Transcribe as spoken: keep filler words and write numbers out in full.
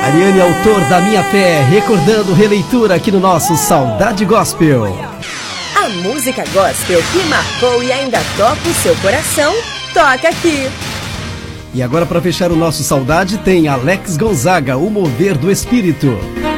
Ariane, autor da Minha Fé, recordando releitura aqui no nosso Saudade Gospel. A música gospel que marcou e ainda toca o seu coração, toca aqui. E agora, para fechar o nosso Saudade, tem Alex Gonzaga, O Mover do Espírito.